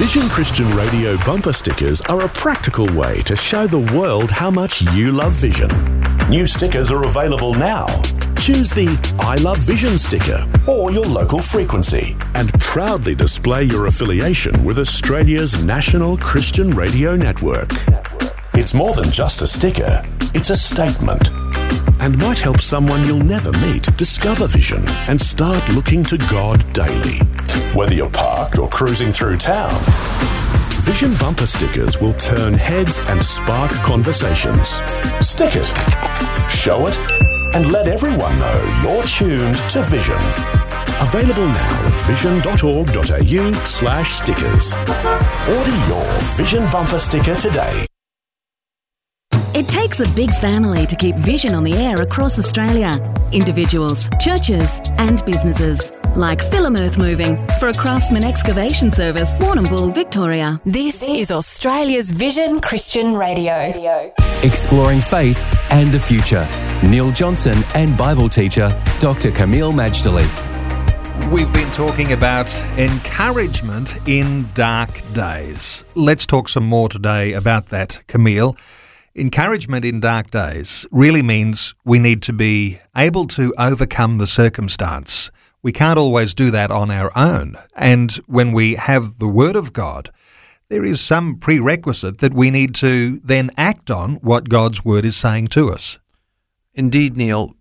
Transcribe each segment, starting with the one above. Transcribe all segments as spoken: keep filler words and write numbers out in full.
Vision Christian Radio bumper stickers are a practical way to show the world how much you love Vision. New stickers are available now. Choose the I Love Vision sticker or your local frequency and proudly display your affiliation with Australia's national Christian radio network. It's more than just a sticker, it's a statement. And might help someone you'll never meet discover Vision and start looking to God daily. Whether you're parked or cruising through town, Vision bumper stickers will turn heads and spark conversations. Stick it, show it, and let everyone know you're tuned to Vision. Available now at vision.org.au slash stickers. Order your Vision bumper sticker today. It takes a big family to keep Vision on the air across Australia. Individuals, churches and businesses. Like Philum Earth Moving for a Craftsman Excavation Service, Warrnambool, Victoria. This is Australia's Vision Christian Radio. Exploring faith and the future. Neil Johnson and Bible teacher Doctor Camille Majdali. We've been talking about encouragement in dark days. Let's talk some more today about that, Camille. Encouragement in dark days really means we need to be able to overcome the circumstance. We can't always do that on our own. And when we have the Word of God, there is some prerequisite that we need to then act on what God's Word is saying to us. Indeed, Neil,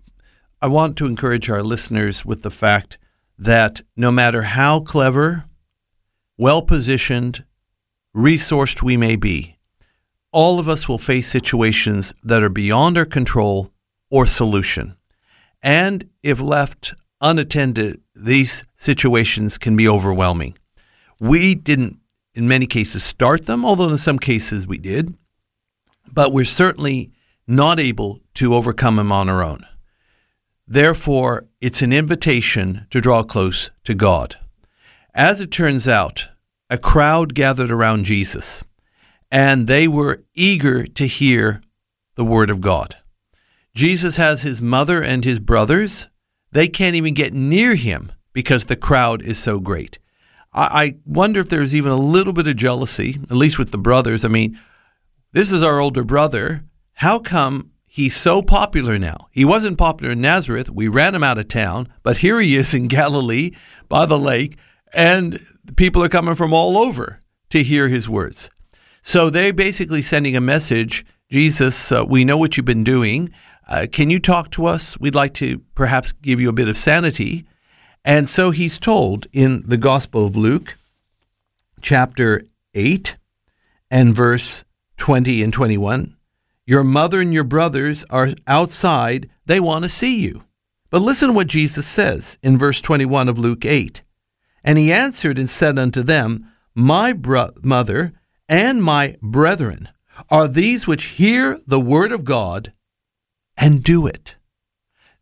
I want to encourage our listeners with the fact that no matter how clever, well-positioned, resourced we may be, all of us will face situations that are beyond our control or solution. And if left unattended, these situations can be overwhelming. We didn't, in many cases, start them, although in some cases we did, but we're certainly not able to overcome them on our own. Therefore, it's an invitation to draw close to God. As it turns out, a crowd gathered around Jesus, and they were eager to hear the word of God. Jesus has his mother and his brothers. They can't even get near him because the crowd is so great. I, I wonder if there's even a little bit of jealousy, at least with the brothers. I mean, this is our older brother. How come he's so popular now? He wasn't popular in Nazareth. We ran him out of town, but here he is in Galilee by the lake, and people are coming from all over to hear his words. So they're basically sending a message, Jesus, uh, we know what you've been doing. Uh, can you talk to us? We'd like to perhaps give you a bit of sanity. And so he's told in the Gospel of Luke, chapter eight and verse twenty and twenty-one, your mother and your brothers are outside. They want to see you. But listen to what Jesus says in verse twenty-one of Luke eight. And he answered and said unto them, my bro- mother and my brethren are these which hear the word of God and do it.